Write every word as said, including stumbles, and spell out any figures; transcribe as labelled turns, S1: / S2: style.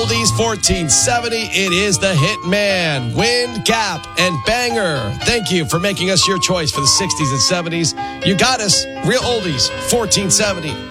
S1: Oldies fourteen seventy. It is the Hitman, Wind, Gap, and Banger. Thank you for making us your choice for the sixties and seventies. You got us. Real Oldies fourteen seventy.